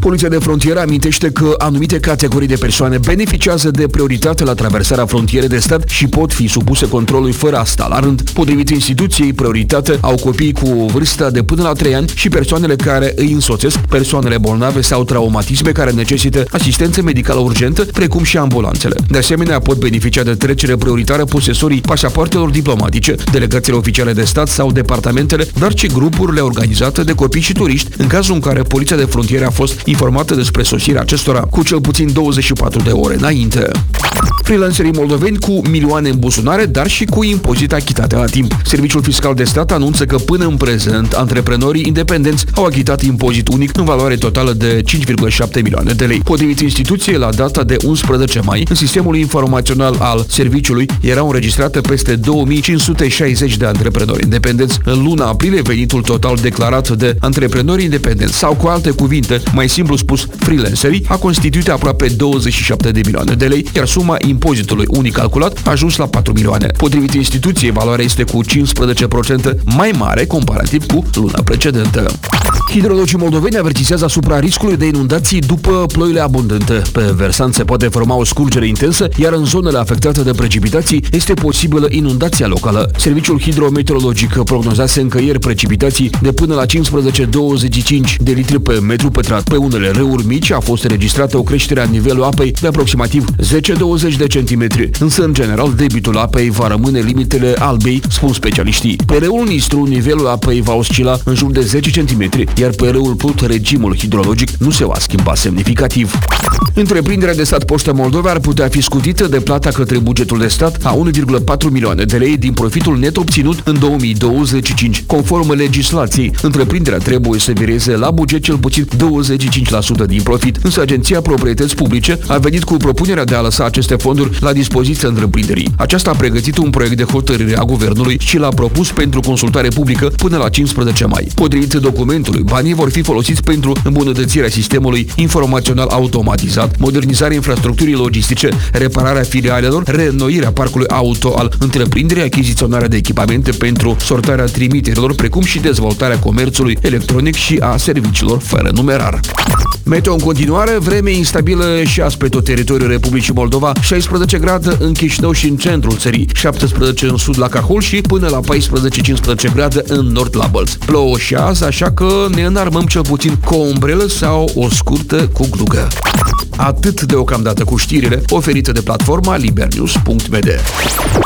Poliția de frontieră amintește că anumite categorii de persoane beneficiază de prioritate la traversarea frontierei de stat și pot fi supuse controlului fără a sta la rând. Potrivit instituției, prioritate au copiii cu vârsta de până la 3 ani și persoanele care îi însoțesc, persoanele bolnave sau traumatisme care necesită asistență medicală urgentă, precum și ambulanțele. De asemenea, pot beneficia de trecere prioritară posesorii pașapoartelor diplomatice, delegațiile oficiale de stat sau departamentele, dar și grupurile organizate de copii și turiști, în cazul în care Poliția de frontieră a fost informată despre sosirea acestora cu cel puțin 24 de ore înainte. Freelancerii moldoveni cu milioane în buzunare, dar și cu impozite achitate la timp. Serviciul Fiscal de Stat anunță că până în prezent antreprenorii independenți au achitat impozit unic în valoare totală de 5,7 milioane de lei. Potrivit instituției, la data de 11 mai, în sistemul informațional al serviciului erau înregistrate peste 2560 de antreprenori independenți. În luna aprilie, venitul total declarat de antreprenori independenți sau, cu alte cuvinte, mai simplu spus, freelancerii, a constituit aproape 27 de milioane de lei, iar suma impozitului unic calculat a ajuns la 4 milioane. Potrivit instituției, valoarea este cu 15% mai mare comparativ cu luna precedentă. Hidrologii moldoveni avertizează asupra riscului de inundații după ploile abundente. Pe versant se poate forma o scurgere intensă, iar în zonele afectate de precipitații este posibilă inundația locală. Serviciul hidrometeorologic prognozează încă ieri precipitații de până la 15-25 de litri pe metru pătrat. Pe unele râuri mici a fost înregistrată o creștere a nivelului apei de aproximativ 10-20 de centimetri, însă în general debitul apei va rămâne limitele albei, spun specialiștii. Pe râul Nistru, nivelul apei va oscila în jur de 10 centimetri, iar pe râul Prut, regimul hidrologic nu se va schimba semnificativ. Întreprinderea de stat Poșta Moldova ar putea fi scutită de plata către bugetul de stat a 1,4 milioane de lei din profitul net obținut în 2025. Conform legislației, întreprinderea trebuie să vireze la buget cel puțin 25% din profit, însă Agenția Proprietăți Publice a venit cu propunerea de a lăsa aceste fonduri la dispoziția întreprinderii. Aceasta a pregătit un proiect de hotărâre a guvernului și l-a propus pentru consultare publică până la 15 mai. Potrivit documentului, banii vor fi folosiți pentru îmbunătățirea sistemului informațional automatizat, modernizarea infrastructurii logistice, repararea filialelor, reînnoirea parcului auto al întreprinderii, achiziționarea de echipamente pentru sortarea trimiterilor, precum și dezvoltarea comerțului electronic și a serviciilor fără numerar. Meteo în continuare, vreme instabilă și azi pe tot teritoriul Republicii Moldova, 16 grade în Chișinău și în centrul țării, 17 în sud la Cahul și până la 14-15 grade în nord la Bălți. Plouă și azi, așa că ne înarmăm cel puțin cu o umbrelă sau o scurtă cu glugă. Atât deocamdată cu știrile oferite de platforma libernews.md.